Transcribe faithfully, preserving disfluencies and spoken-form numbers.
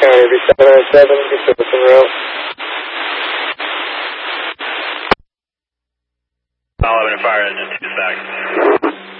County, be seven oh seven, get service en route. I'll have a fire engine, two seconds.